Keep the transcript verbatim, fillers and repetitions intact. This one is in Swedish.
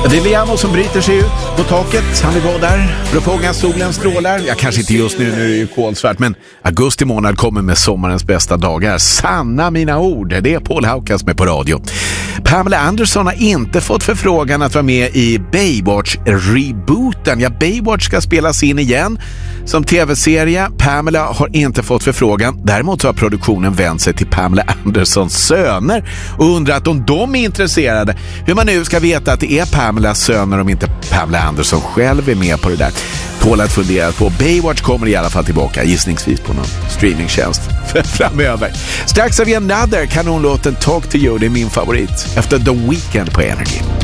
Det är Liamo som bryter sig ut på taket. Han vill vara där för att fånga solens strålar. Jag kanske inte just nu, nu är det ju kolsvart, men augusti månad kommer med sommarens bästa dagar. Sanna mina ord, det är Paul Haukas med på radio. Pamela Anderson har inte fått förfrågan att vara med i Baywatch-rebooten. Ja, Baywatch ska spelas in igen som tv-serie. Pamela har inte fått förfrågan. Däremot har produktionen vänt sig till Pamela Andersons söner och undrat om de är intresserade. Hur man nu ska veta att det är Pamelas söner om inte Pamela Anderson själv är med på det där. Paul har funderat på. Baywatch kommer i alla fall tillbaka, gissningsvis på någon streamingtjänst framöver. Strax har vi Another kanonlåten Talk to You, det är min favorit efter The Weeknd på Energy.